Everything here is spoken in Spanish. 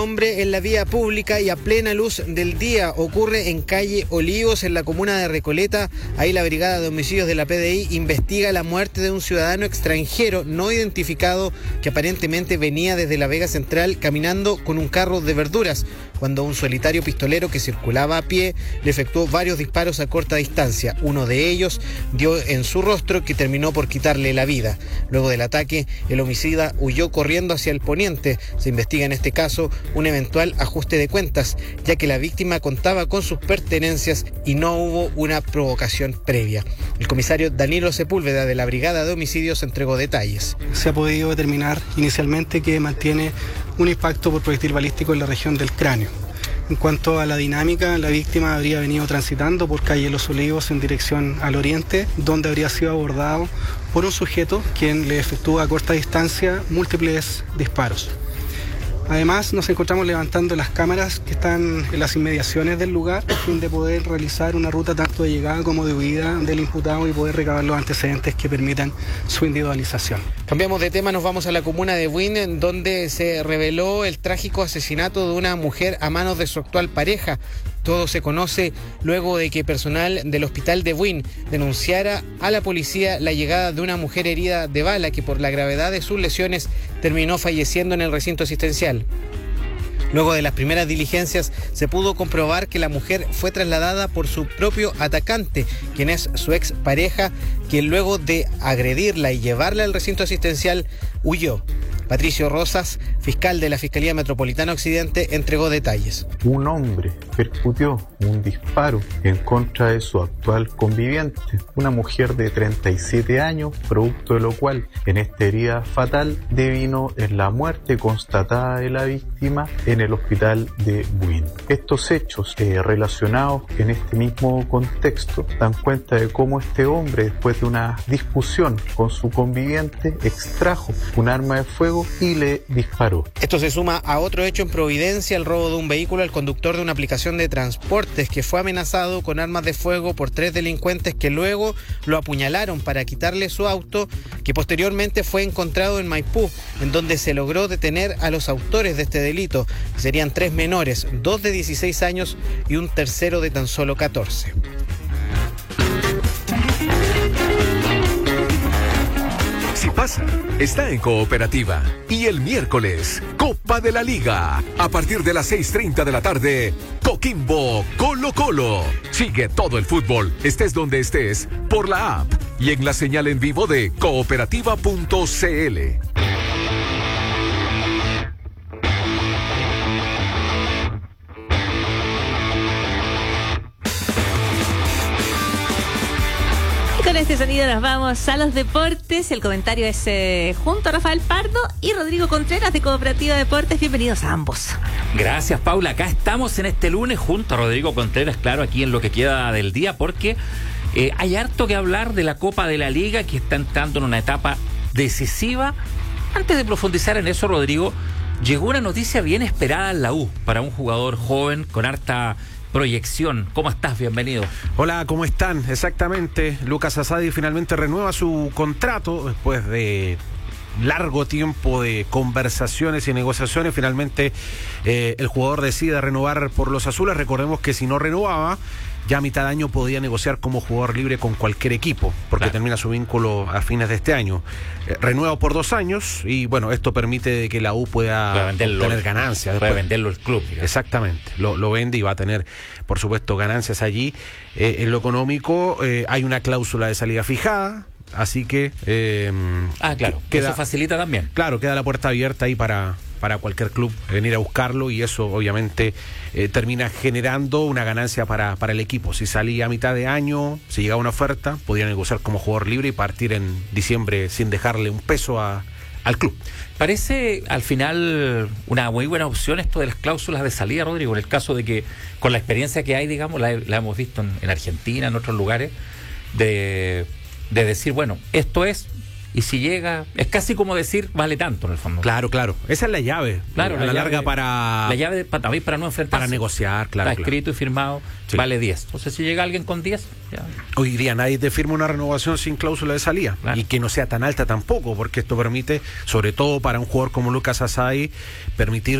Hombre en la vía pública y a plena luz del día. Ocurre en calle Olivos, en la comuna de Recoleta. Ahí la Brigada de Homicidios de la PDI investiga la muerte de un ciudadano extranjero no identificado que aparentemente venía desde la Vega Central caminando con un carro de verduras, cuando un solitario pistolero que circulaba a pie le efectuó varios disparos a corta distancia. Uno de ellos dio en su rostro, que terminó por quitarle la vida. Luego del ataque, el homicida huyó corriendo hacia el poniente. Se investiga en este caso un eventual ajuste de cuentas, ya que la víctima contaba con sus pertenencias y no hubo una provocación previa. El comisario Danilo Sepúlveda de la Brigada de Homicidios entregó detalles. Se ha podido determinar inicialmente que mantiene un impacto por proyectil balístico en la región del cráneo. En cuanto a la dinámica, la víctima habría venido transitando por calle Los Olivos en dirección al oriente, donde habría sido abordado por un sujeto quien le efectúa a corta distancia múltiples disparos. Además, nos encontramos levantando las cámaras que están en las inmediaciones del lugar a fin de poder realizar una ruta tanto de llegada como de huida del imputado y poder recabar los antecedentes que permitan su individualización. Cambiamos de tema, nos vamos a la comuna de Buin, en donde se reveló el trágico asesinato de una mujer a manos de su actual pareja. Todo se conoce luego de que personal del hospital de Buin denunciara a la policía la llegada de una mujer herida de bala que por la gravedad de sus lesiones terminó falleciendo en el recinto asistencial. Luego de las primeras diligencias se pudo comprobar que la mujer fue trasladada por su propio atacante, quien es su expareja, quien luego de agredirla y llevarla al recinto asistencial huyó. Patricio Rosas, fiscal de la Fiscalía Metropolitana Occidente, entregó detalles. Un hombre percutió un disparo en contra de su actual conviviente, una mujer de 37 años, producto de lo cual en esta herida fatal devino en la muerte constatada de la víctima en el hospital de Buin. Estos hechos relacionados en este mismo contexto dan cuenta de cómo este hombre, después de una discusión con su conviviente, extrajo un arma de fuego y le disparó. Esto se suma a otro hecho en Providencia, el robo de un vehículo al conductor de una aplicación de transportes que fue amenazado con armas de fuego por 3 delincuentes que luego lo apuñalaron para quitarle su auto, que posteriormente fue encontrado en Maipú, en donde se logró detener a los autores de este delito. Serían 3 menores, 2 de 16 años y un tercero de tan solo 14. Si pasa, está en Cooperativa. Y el miércoles, Copa de la Liga. A partir de las 6:30 de la tarde, Coquimbo Colo-Colo. Sigue todo el fútbol, estés donde estés, por la app y en la señal en vivo de cooperativa.cl. Con este sonido nos vamos a los deportes. El comentario es junto a Rafael Pardo y Rodrigo Contreras de Cooperativa Deportes. Bienvenidos a ambos. Gracias, Paula. Acá estamos en este lunes junto a Rodrigo Contreras, claro, aquí en lo que queda del día, porque hay harto que hablar de la Copa de la Liga, que está entrando en una etapa decisiva. Antes de profundizar en eso, Rodrigo, llegó una noticia bien esperada en la U para un jugador joven con harta proyección. ¿Cómo estás? Bienvenido. Hola, ¿cómo están? Exactamente. Lucas Asadi finalmente renueva su contrato después de largo tiempo de conversaciones y negociaciones. Finalmente el jugador decide renovar por los azules. Recordemos que si no renovaba, ya a mitad de año podía negociar como jugador libre con cualquier equipo, porque claro, termina su vínculo a fines de este año. Renueva por 2 años y bueno, esto permite que la U pueda tener ganancias. Puede venderlo el club. Digamos. Exactamente, lo vende y va a tener, por supuesto, ganancias allí. En lo económico hay una cláusula de salida fijada, así que... claro, eso facilita también. Claro, queda la puerta abierta ahí para cualquier club venir a buscarlo y eso obviamente termina generando una ganancia para el equipo. Si salía a mitad de año, si llegaba una oferta, podía negociar como jugador libre y partir en diciembre sin dejarle un peso al club. Parece al final una muy buena opción esto de las cláusulas de salida, Rodrigo, en el caso de que con la experiencia que hay, digamos, la hemos visto en Argentina, en otros lugares, de decir, bueno, esto es... Y si llega, es casi como decir, vale tanto en el fondo. Claro. Esa es la llave. Claro, la larga para... La llave también para no enfrentarse. Para negociar, claro. Está escrito y firmado, sí. Vale 10. Entonces, si llega alguien con 10... Ya. Hoy día nadie te firma una renovación sin cláusula de salida. Claro. Y que no sea tan alta tampoco, porque esto permite, sobre todo para un jugador como Lucas Asadi, permitir